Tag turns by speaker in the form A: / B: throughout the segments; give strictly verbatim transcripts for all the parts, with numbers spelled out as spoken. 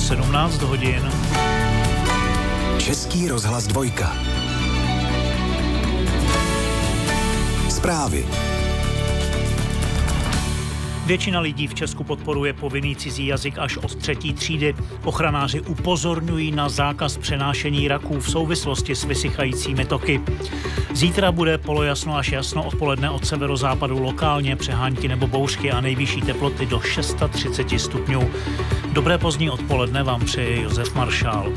A: sedmnáct hodin.
B: Český rozhlas dvojka. Zprávy.
A: Většina lidí v Česku podporuje povinný cizí jazyk až od třetí třídy. Ochranáři upozorňují na zákaz přenášení raků v souvislosti s vysychajícími toky. Zítra bude polojasno až jasno, odpoledne od severozápadu lokálně přehánky nebo bouřky a nejvyšší teploty do třicet šest stupňů. Dobré pozdní odpoledne vám přeje Josef Maršál.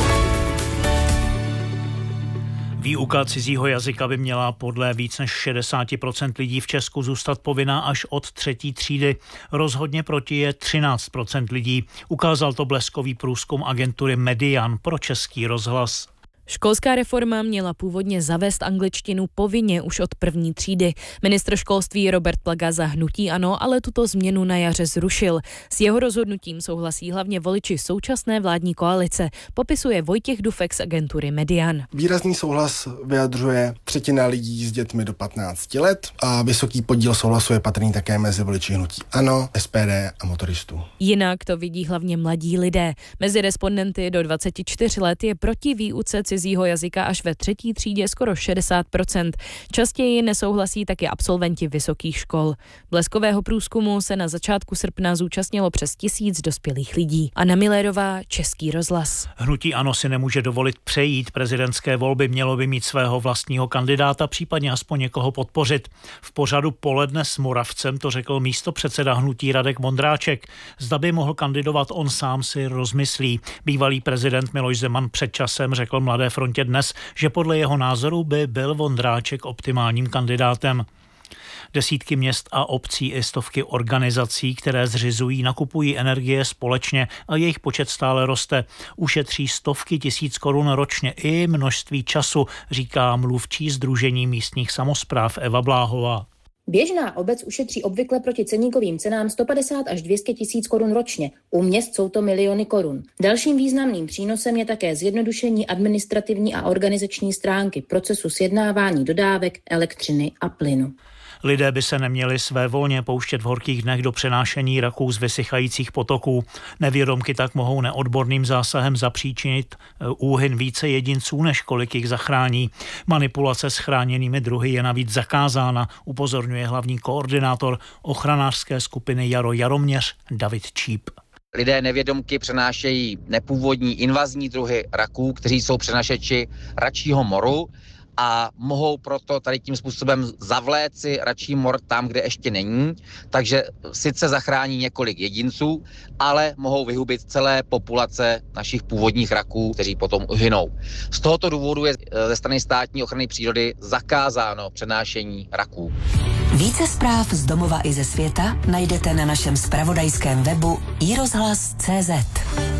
A: Výuka cizího jazyka by měla podle víc než šedesát procent lidí v Česku zůstat povinná až od třetí třídy. Rozhodně proti je třináct procent lidí. Ukázal to bleskový průzkum agentury Median pro Český rozhlas.
C: Školská reforma měla původně zavést angličtinu povinně už od první třídy. Ministr školství Robert Plaga za hnutí ANO ale tuto změnu na jaře zrušil. S jeho rozhodnutím souhlasí hlavně voliči současné vládní koalice, popisuje Vojtěch Dufek z agentury Median.
D: Výrazný souhlas vyjadřuje třetina lidí s dětmi do patnácti let a vysoký podíl souhlasu je patrný také mezi voliči hnutí ANO, S P D a motoristů.
C: Jinak to vidí hlavně mladí lidé. Mezi respondenty do dvacet čtyři let je proti výuce cizího jazyka až ve třetí třídě skoro šedesát procent. Častěji nesouhlasí taky absolventi vysokých škol. Bleskového průzkumu se na začátku srpna zúčastnilo přes tisíc dospělých lidí. Anna Millerová, Český rozhlas.
A: Hnutí ANO si nemůže dovolit přejít prezidentské volby, mělo by mít svého vlastního kandidáta, případně aspoň někoho podpořit. V pořadu Poledne s Moravcem to řekl místopředseda hnutí Radek Vondráček. Zda by mohl kandidovat on sám, si rozmyslí. Bývalý prezident Miloš Zeman před časem řekl Mladé frontě Dnes, že podle jeho názoru by byl Vondráček optimálním kandidátem. Desítky měst a obcí i stovky organizací, které zřizují, nakupují energie společně a jejich počet stále roste. Ušetří stovky tisíc korun ročně i množství času, říká mluvčí Sdružení místních samospráv Eva Bláhová.
E: Běžná obec ušetří obvykle proti ceníkovým cenám sto padesát až dvě stě tisíc korun ročně. U měst jsou to miliony korun. Dalším významným přínosem je také zjednodušení administrativní a organizační stránky procesu sjednávání dodávek elektřiny a plynu.
A: Lidé by se neměli svévolně pouštět v horkých dnech do přenášení raků z vysychajících potoků. Nevědomky tak mohou neodborným zásahem zapříčinit úhyn více jedinců, než kolik jich zachrání. Manipulace s chráněnými druhy je navíc zakázána, upozorňuje hlavní koordinátor ochranářské skupiny Jaro Jaroměř David Číp.
F: Lidé nevědomky přenášejí nepůvodní invazní druhy raků, kteří jsou přenašeči račího moru, a mohou proto tady tím způsobem zavléci račí mor tam, kde ještě není. Takže sice zachrání několik jedinců, ale mohou vyhubit celé populace našich původních raků, kteří potom uhynou. Z tohoto důvodu je ze strany státní ochrany přírody zakázáno přenášení raků.
G: Více zpráv z domova i ze světa najdete na našem zpravodajském webu i rozhlas tečka cé zet.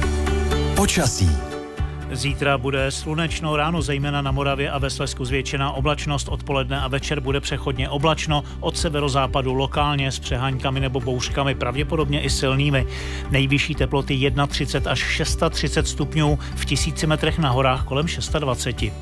B: Počasí.
A: Zítra bude slunečno, ráno zejména na Moravě a ve Slezsku zvětšená oblačnost, odpoledne a večer bude přechodně oblačno, od severozápadu lokálně s přeháňkami nebo bouřkami, pravděpodobně i silnými. Nejvyšší teploty třicet jedna až třicet šest stupňů, v tisíci metrech na horách kolem dvacet šest.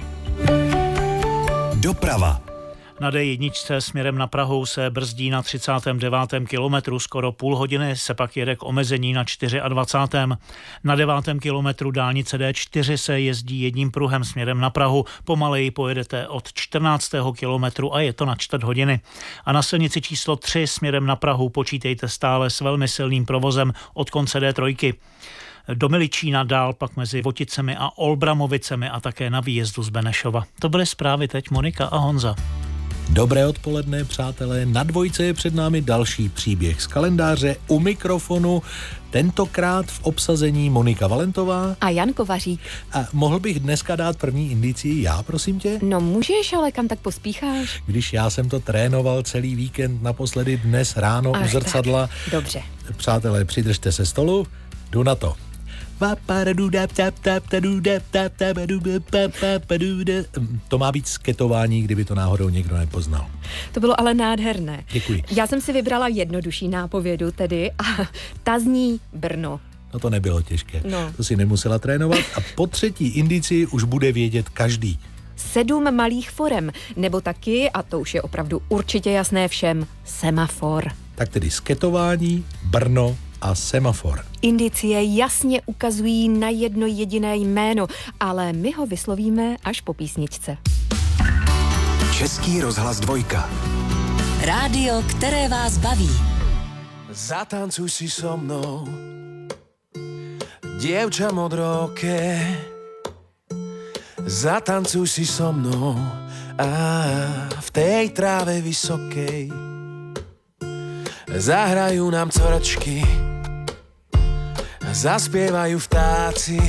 B: Doprava.
A: Na D jedna směrem na Prahu se brzdí na třicátém devátém kilometru, skoro půl hodiny se pak jede k omezení na dvacátém čtvrtém Na devátém kilometru dálnice D čtyři se jezdí jedním pruhem směrem na Prahu, pomaleji pojedete od čtrnáctého kilometru a je to na čtvrt hodiny. A na silnici číslo tři směrem na Prahu počítejte stále s velmi silným provozem od konce D tři. Do Miličína, dál pak mezi Voticemi a Olbramovicemi a také na výjezdu z Benešova. To byly zprávy, teď Monika a Honza.
H: Dobré odpoledne, přátelé. Na dvojce je před námi další příběh z kalendáře. U mikrofonu tentokrát v obsazení Monika Valentová
I: a Jan Kovařík.
H: A mohl bych dneska dát první indicii já, prosím tě?
I: No můžeš, ale kam tak pospícháš?
H: Když já jsem to trénoval celý víkend, naposledy dnes ráno Ach, u zrcadla.
I: Tak. Dobře.
H: Přátelé, přidržte se stolu, jdu na to. To má být sketování, kdyby to náhodou někdo nepoznal.
I: To bylo ale nádherné.
H: Děkuji.
I: Já jsem si vybrala jednodušší nápovědu tedy a ta zní Brno.
H: No to nebylo těžké.
I: No.
H: To si nemusela trénovat a po třetí indici už bude vědět každý.
I: Sedm malých forem, nebo taky, a to už je opravdu určitě jasné všem, semafor.
H: Tak tedy sketování, Brno a semafor.
I: Indicie jasně ukazují na jedno jediné jméno, ale my ho vyslovíme až po písničce.
B: Český rozhlas dvojka.
G: Rádio, které vás baví.
J: Zatancuj si so mnou, dievča modroké. Zatancuj si so mnou a v tej tráve vysokej zahrajú nám coračky, zaspievajú vtáci.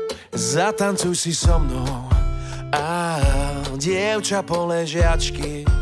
J: Zatancuj si so mnou a dievča poležiačky.